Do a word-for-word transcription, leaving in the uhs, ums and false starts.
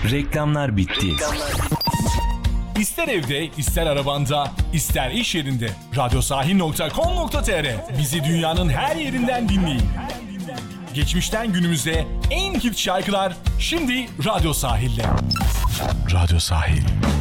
Reklamlar bitti. İster evde, ister arabanda, ister iş yerinde. radyosahil nokta com nokta tr. Bizi dünyanın her yerinden dinleyin. Geçmişten günümüze en hit şarkılar şimdi Radyo Sahil'de. Radyo Sahil.